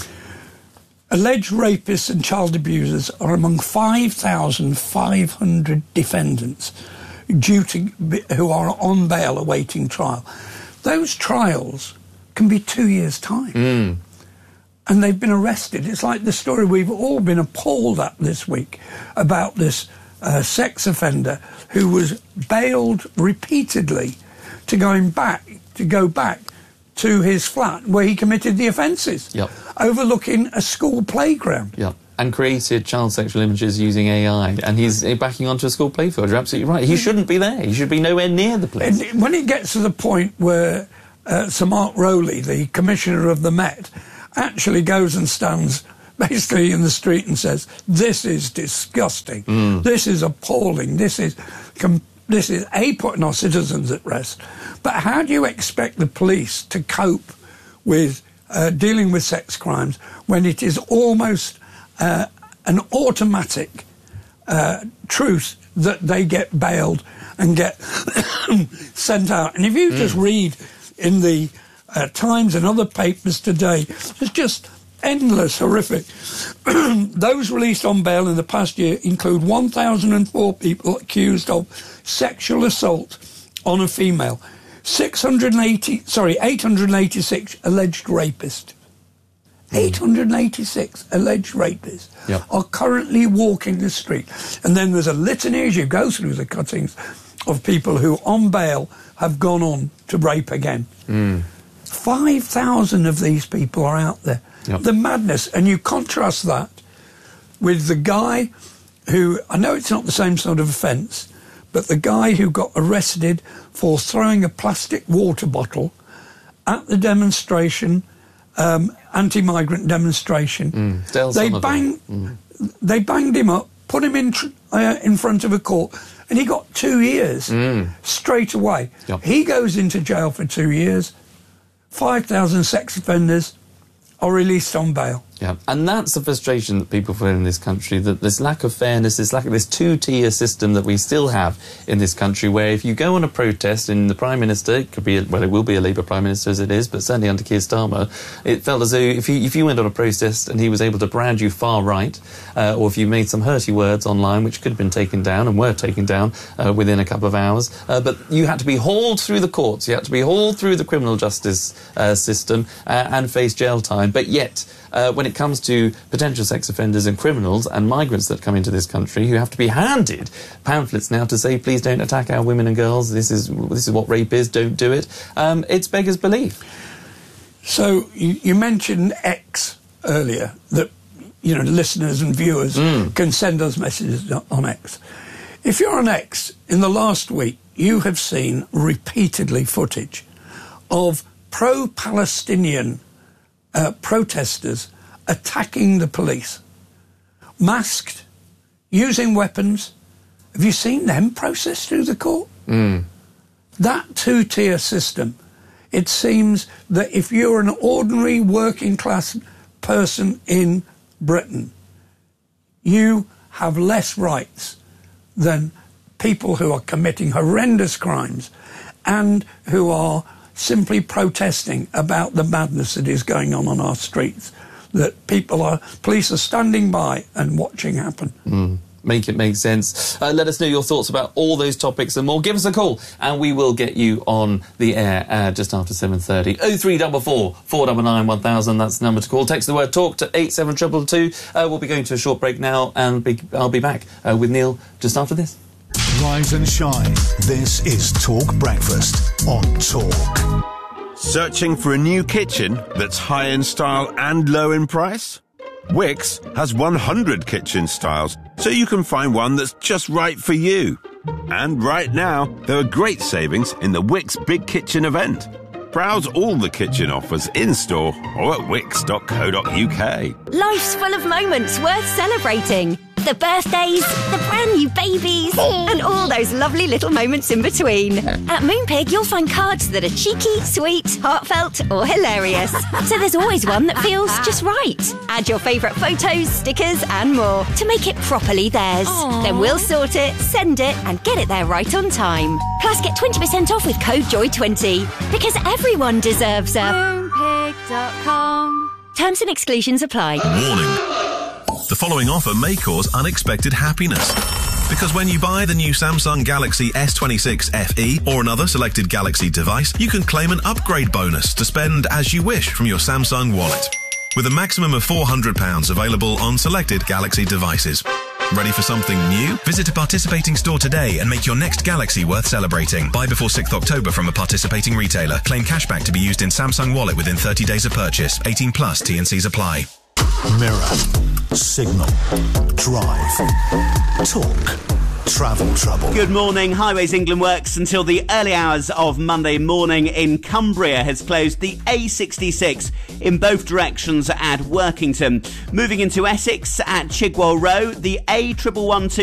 Alleged rapists and child abusers are among five thousand five hundred defendants due to be, who are on bail awaiting trial. Those trials can be two years' time. Mm. And they've been arrested. It's like the story we've all been appalled at this week about this uh, sex offender who was bailed repeatedly to going back to go back to his flat where he committed the offences, Yep. overlooking a school playground. Yeah, and created child sexual images using A I, and he's uh, backing onto a school playfield. You're absolutely right. He shouldn't be there. He should be nowhere near the place. And when it gets to the point where uh, Sir Mark Rowley, the Commissioner of the Met, actually goes and stands basically in the street and says, this is disgusting, Mm. this is appalling, this is... Com- This is, A, putting our citizens at rest, but how do you expect the police to cope with uh, dealing with sex crimes when it is almost uh, an automatic uh, truth that they get bailed and get sent out. And if you mm. just read in the uh, Times and other papers today, it's just endless, horrific. Those released on bail in the past year include one thousand four people accused of sexual assault on a female, six hundred eighty, sorry, eight hundred eighty-six alleged rapists. eight hundred eighty-six alleged rapists yep. are currently walking the street. And then there's a litany as you go through the cuttings of people who, on bail, have gone on to rape again. Mm. five thousand of these people are out there. Yep. The madness. And you contrast that with the guy who, I know it's not the same sort of offence, but the guy who got arrested for throwing a plastic water bottle at the demonstration, um, anti-migrant demonstration. Mm. They bang, mm. they banged him up, put him in tr- uh, in front of a court, and he got two years mm. straight away. Yep. He goes into jail for two years. five thousand sex offenders are released on bail. Yeah, and that's the frustration that people feel in this country, that this lack of fairness, this lack of this two-tier system that we still have in this country, where if you go on a protest and the Prime Minister, it could be, a, well, it will be a Labour Prime Minister as it is, but certainly under Keir Starmer, it felt as though if you, if you went on a protest and he was able to brand you far right, uh, or if you made some hurty words online, which could have been taken down and were taken down uh, within a couple of hours, uh, but you had to be hauled through the courts, you had to be hauled through the criminal justice uh, system uh, and face jail time, but yet Uh, when it comes to potential sex offenders and criminals and migrants that come into this country who have to be handed pamphlets now to say, please don't attack our women and girls, this is this is what rape is, don't do it, um, it's beggars belief. So you, you mentioned X earlier, that, you know, listeners and viewers mm. can send us messages on X. If you're on X, in the last week, you have seen repeatedly footage of pro-Palestinian Uh, protesters attacking the police, masked, using weapons. Have you seen them processed through the court? Mm. That two-tier system, it seems that if you're an ordinary working-class person in Britain, you have less rights than people who are committing horrendous crimes and who are simply protesting about the madness that is going on on our streets, that people are, police are standing by and watching happen. Mm. Make it make sense. Uh, let us know your thoughts about all those topics and more. Give us a call and we will get you on the air uh, just after seven thirty. oh three four four, four nine nine, one thousand, that's the number to call. Text the word talk to eight seven two two two. Uh, we'll be going to a short break now and be, I'll be back uh, with Neil just after this. Rise and shine. This is Talk Breakfast on Talk. Searching for a new kitchen that's high in style and low in price? Wickes has one hundred kitchen styles, so you can find one that's just right for you. And right now, there are great savings in the Wickes Big Kitchen event. Browse all the kitchen offers in-store or at wickes dot co dot uk. Life's full of moments worth celebrating. The birthdays, the brand new babies, and all those lovely little moments in between. At Moonpig, you'll find cards that are cheeky, sweet, heartfelt, or hilarious. So there's always one that feels just right. Add your favourite photos, stickers, and more to make it properly theirs. Aww. Then we'll sort it, send it, and get it there right on time. Plus, get twenty percent off with code joy twenty. Because everyone deserves a moonpig dot com. Terms and exclusions apply. Warning. The following offer may cause unexpected happiness. Because when you buy the new Samsung Galaxy S twenty-six F E or another selected Galaxy device, you can claim an upgrade bonus to spend as you wish from your Samsung wallet. With a maximum of four hundred pounds available on selected Galaxy devices. Ready for something new? Visit a participating store today and make your next Galaxy worth celebrating. Buy before sixth of October from a participating retailer. Claim cashback to be used in Samsung Wallet within thirty days of purchase. eighteen plus, T and C's apply. Mirror, Signal, Drive, Talk, Travel Trouble. Good morning. Highways England works until the early hours of Monday morning. In Cumbria has closed the A sixty-six in both directions at Workington. Moving into Essex at Chigwell Row, the A one one two